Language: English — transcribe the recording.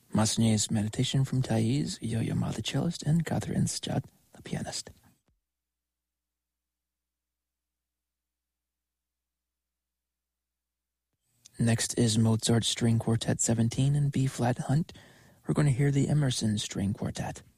Massenier's Meditation from Thais, Yo-Yo Ma the cellist, and Catherine Scott the pianist. Next is Mozart's String Quartet 17 in B-flat Hunt. We're going to hear the Emerson String Quartet.